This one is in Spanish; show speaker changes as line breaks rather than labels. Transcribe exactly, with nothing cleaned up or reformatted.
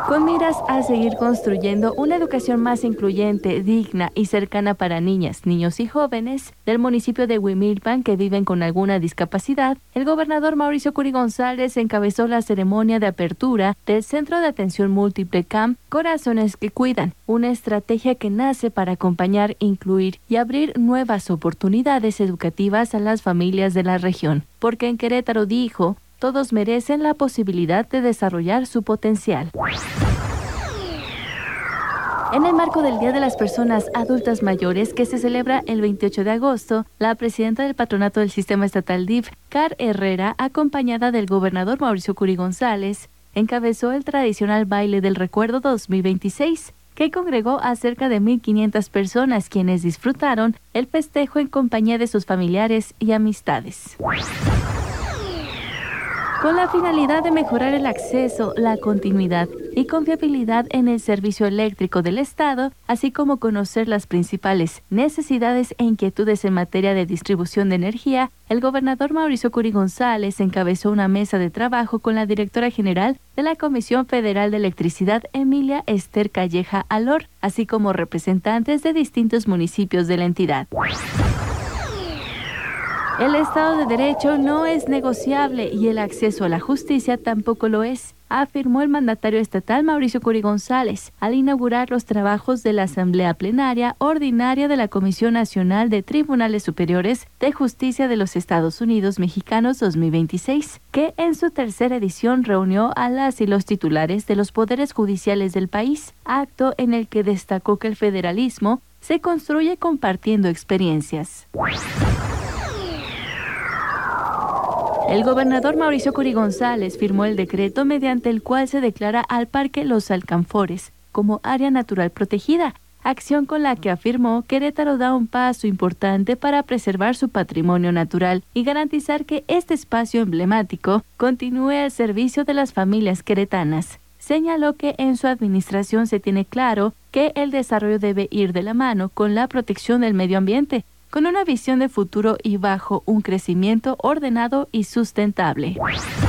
Con miras a seguir construyendo una educación más incluyente, digna y cercana para niñas, niños y jóvenes del municipio de Huimilpan que viven con alguna discapacidad, el gobernador Mauricio Curi González encabezó la ceremonia de apertura del Centro de Atención Múltiple C A M Corazones que Cuidan, una estrategia que nace para acompañar, incluir y abrir nuevas oportunidades educativas a las familias de la región. Porque en Querétaro, dijo, todos merecen la posibilidad de desarrollar su potencial. En el marco del Día de las Personas Adultas Mayores, que se celebra el veintiocho de agosto, la presidenta del Patronato del Sistema Estatal D I F, Car Herrera, acompañada del gobernador Mauricio Curi González, encabezó el tradicional Baile del Recuerdo dos mil veintiséis, que congregó a cerca de mil quinientas personas, quienes disfrutaron el festejo en compañía de sus familiares y amistades. Con la finalidad de mejorar el acceso, la continuidad y confiabilidad en el servicio eléctrico del Estado, así como conocer las principales necesidades e inquietudes en materia de distribución de energía, el gobernador Mauricio Curi González encabezó una mesa de trabajo con la directora general de la Comisión Federal de Electricidad, Emilia Esther Calleja Alor, así como representantes de distintos municipios de la entidad. El Estado de Derecho no es negociable y el acceso a la justicia tampoco lo es, afirmó el mandatario estatal Mauricio Curi González al inaugurar los trabajos de la Asamblea Plenaria Ordinaria de la Comisión Nacional de Tribunales Superiores de Justicia de los Estados Unidos Mexicanos dos mil veintiséis, que en su tercera edición reunió a las y los titulares de los poderes judiciales del país, acto en el que destacó que el federalismo se construye compartiendo experiencias. El gobernador Mauricio Curi González firmó el decreto mediante el cual se declara al Parque Los Alcanfores como área natural protegida, acción con la que afirmó Querétaro da un paso importante para preservar su patrimonio natural y garantizar que este espacio emblemático continúe al servicio de las familias queretanas. Señaló que en su administración se tiene claro que el desarrollo debe ir de la mano con la protección del medio ambiente, con una visión de futuro y bajo un crecimiento ordenado y sustentable.